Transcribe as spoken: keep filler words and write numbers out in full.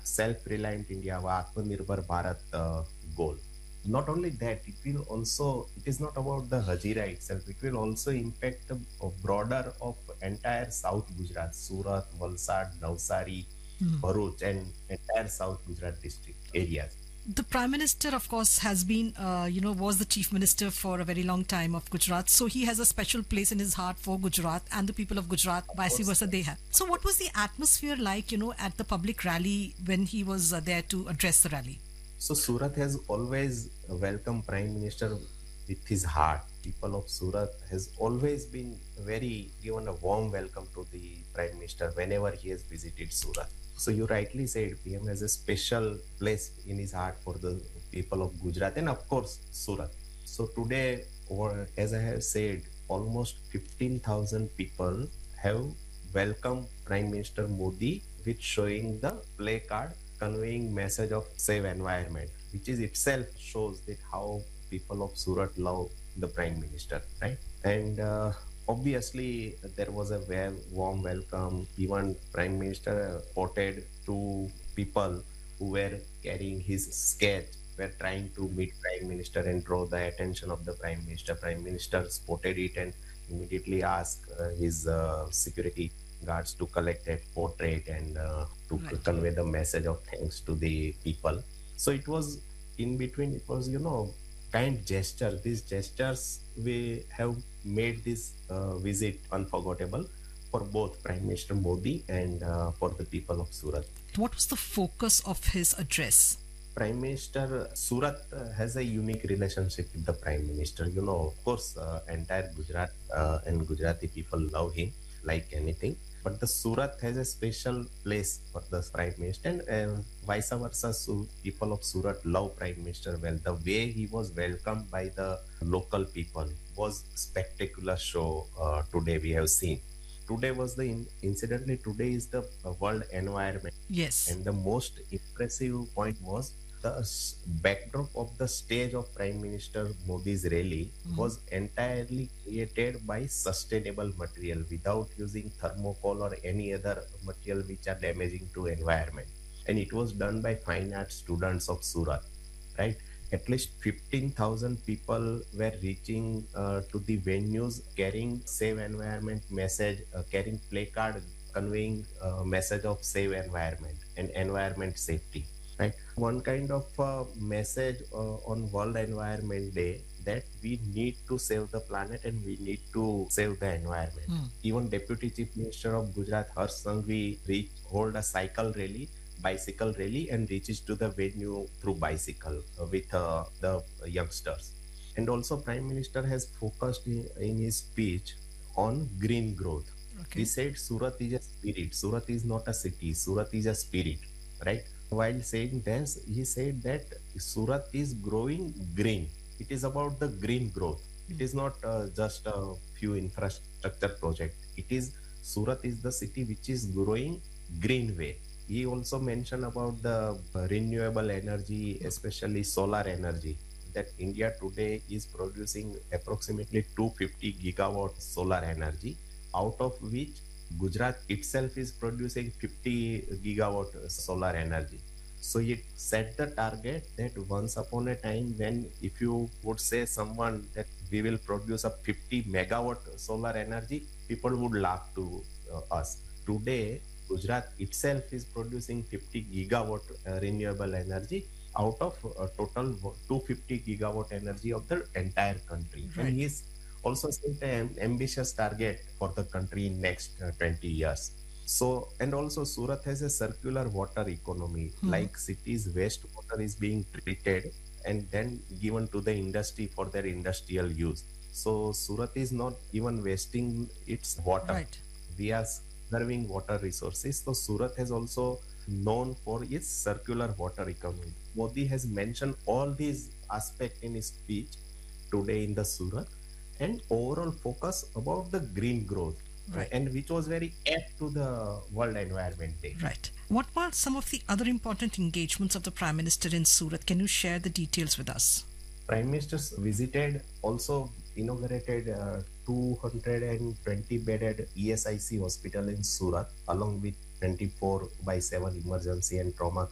self-reliant India, our Atmanirbhar Bharat uh, goal. Not only that, it will also, it is not about the Hazira itself, it will also impact the uh, broader of entire South Gujarat, Surat, Valsad, Navsari, Bharuch, and entire South Gujarat district areas. The Prime Minister, of course, has been, uh, you know, was the Chief Minister for a very long time of Gujarat. So he has a special place in his heart for Gujarat and the people of Gujarat, Of vice course, versa, they have. So what was the atmosphere like, you know, at the public rally when he was uh, there to address the rally? so Surat has always welcomed Prime Minister with his heart. People of Surat has always been very given a warm welcome to the Prime Minister whenever he has visited Surat. So you rightly said P M has a special place in his heart for the people of Gujarat and of course Surat. So today, or as I have said, almost fifteen thousand people have welcomed Prime Minister Modi with showing the play card conveying message of save environment, which is itself shows that how people of Surat love the Prime Minister, right? And uh, obviously there was a very warm welcome. Even Prime Minister spotted two people who were carrying his sketch, were trying to meet Prime Minister and draw the attention of the Prime Minister. Prime Minister spotted it and immediately asked uh, his uh, security guards to collect that portrait and uh, to Right. convey the message of thanks to the people. So it was in between, it was, you know, kind gesture. These gestures we have made this uh, visit unforgettable for both Prime Minister Modi and uh, for the people of Surat. What was the focus of his address? Prime Minister Surat uh, has a unique relationship with the Prime Minister. You know, of course, uh, entire Gujarat uh, and Gujarati people love him like anything. But the Surat has a special place for the Prime Minister, and uh, vice versa. So people of Surat love Prime Minister well. The way he was welcomed by the local people was spectacular show. Uh, today we have seen. Today was the in, incidentally today is the uh, World Environment, Yes. and the most impressive point was the s- backdrop of the stage of Prime Minister Modi's rally was entirely created by sustainable material without using thermocol or any other material which are damaging to environment. And it was done by fine art students of Surat, right? At least fifteen thousand people were reaching uh, to the venues carrying save environment message, uh, carrying placard conveying uh, message of save environment and environment safety, right? One kind of uh, message uh, on World Environment Day that we need to save the planet and we need to save the environment. Even Deputy Chief Minister of Gujarat, Harsh Sanghvi, reach, hold a cycle rally, bicycle rally, and reaches to the venue through bicycle uh, with uh, the youngsters. And also, Prime Minister has focused in, in his speech on green growth. Okay. He said Surat is a spirit. Surat is not a city. Surat is a spirit, right? While saying this, he said that Surat is growing green. It is about the green growth. It is not uh, just a few infrastructure project. It is Surat is the city which is growing green way. He also mentioned about the uh, renewable energy, especially solar energy, that India today is producing approximately two hundred fifty gigawatt solar energy, out of which Gujarat itself is producing fifty gigawatt solar energy. So it set the target that once upon a time, when if you would say someone that we will produce a fifty megawatt solar energy, people would laugh to uh, us. Today, Gujarat itself is producing fifty gigawatt uh, renewable energy out of uh, total two hundred fifty gigawatt energy of the entire country. Right. And he is also set an ambitious target for the country in next uh, twenty years. So, and also Surat has a circular water economy, like cities wastewater is being treated and then given to the industry for their industrial use. So Surat is not even wasting its water. Right. We are conserving water resources. So Surat has also known for its circular water economy. Modi has mentioned all these aspects in his speech today in the Surat, and overall focus about the green growth, Right. and which was very apt to the World Environment Day. Right. What were some of the other important engagements of the Prime Minister in Surat? Can you share the details with us? Prime Ministers visited, also inaugurated uh, two hundred twenty bedded E S I C hospital in Surat, along with twenty-four by seven emergency and trauma